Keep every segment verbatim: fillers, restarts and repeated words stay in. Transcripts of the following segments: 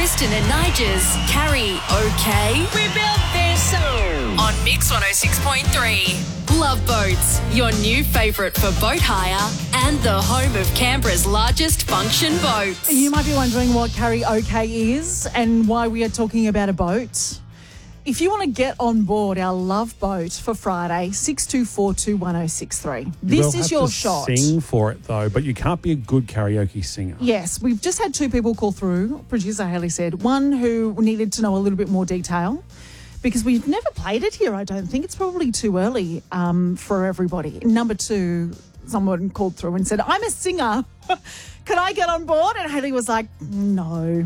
Kristen and Nigel's Carrie OK? We built this On Mix one oh six point three. Love Boats, your new favourite for boat hire and the home of Canberra's largest function boats. You might be wondering what karaoke is and why we are talking about a boat. If you want to get on board our Love Boat for Friday, six two four two one oh six three. This will is have your to shot. Sing for it though, but you can't be a good karaoke singer. Yes, we've just had two people call through. Producer Haley said one who needed to know a little bit more detail because we've never played it here. I don't think it's probably too early um, for everybody. Number two, someone called through and said, "I'm a singer. Can I get on board?" And Haley was like, "No."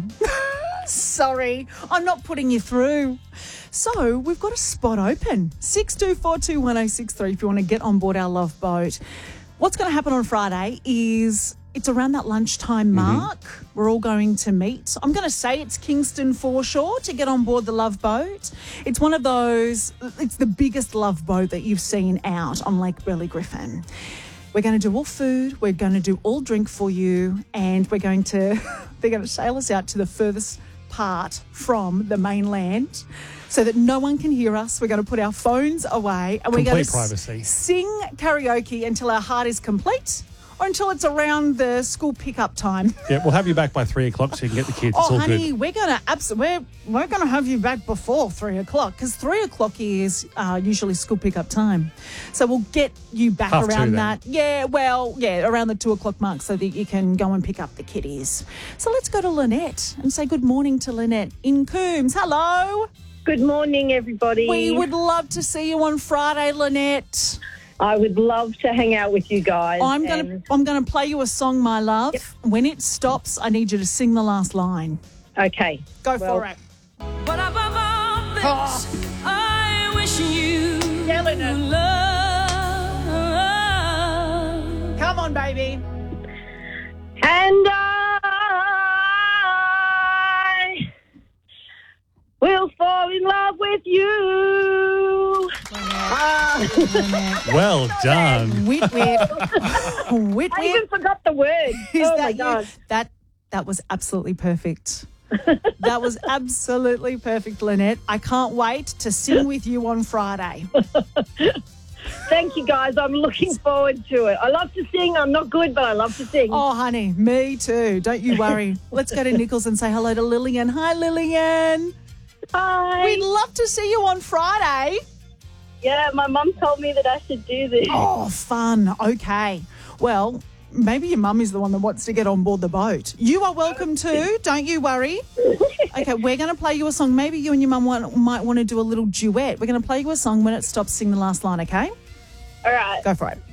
Sorry, I'm not putting you through. So we've got a spot open. six two four two one oh six three if you want to get on board our Love Boat. What's going to happen on Friday is it's around that lunchtime mark. Mm-hmm. We're all going to meet. I'm going to say it's Kingston Foreshore to get on board the Love Boat. It's one of those, it's the biggest Love Boat that you've seen out on Lake Burley Griffin. We're going to do all food, we're going to do all drink for you, and we're going to, they're going to sail us out to the furthest part from the mainland so that no one can hear us. We're going to put our phones away and Complete we're going to privacy. S- sing karaoke until our heart is complete or until it's around the school pickup time. Yeah, we'll have you back by three o'clock so you can get the kids. It's Oh, all honey, good. we're gonna abs- we're we're gonna have you back before three o'clock because three o'clock is uh, usually school pickup time. So we'll get you back Half two around then. that. Yeah, well, yeah, around the two o'clock mark so that you can go and pick up the kiddies. So let's go to Lynette and say good morning to Lynette in Coombs. Hello. Good morning, everybody. We would love to see you on Friday, Lynette. I would love to hang out with you guys. I'm gonna and- I'm gonna play you a song, my love. Yep. When it stops, I need you to sing the last line. Okay. Go Well- for it. But above all this, Oh. I wish you Yeah, Lynette. love. Come on, baby. And I will fall in love with you. Ah, Well done. Wit wit. Wit I even wit. forgot the words. Is oh, that my you? God. That that was absolutely perfect. That was absolutely perfect, Lynette. I can't wait to sing with you on Friday. Thank you, guys. I'm looking forward to it. I love to sing. I'm not good, but I love to sing. Oh, honey, me too. Don't you worry. Let's go to Nichols and say hello to Lillian. Hi, Lillian. Hi. We'd love to see you on Friday. Yeah, my mum told me that I should do this. Oh, fun. Okay. Well, maybe your mum is the one that wants to get on board the boat. You are welcome too. Don't you worry. Okay, we're going to play you a song. Maybe you and your mum want, might want to do a little duet. We're going to play you a song. When it stops, sing the last line, okay? All right. Go for it.